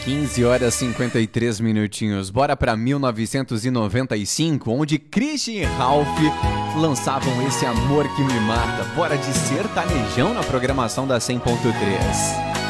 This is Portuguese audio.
15 horas e 53 minutinhos. Bora pra 1995, onde Christian e Ralph lançavam Esse Amor Que Me Mata. Bora de sertanejão na programação da 100.3.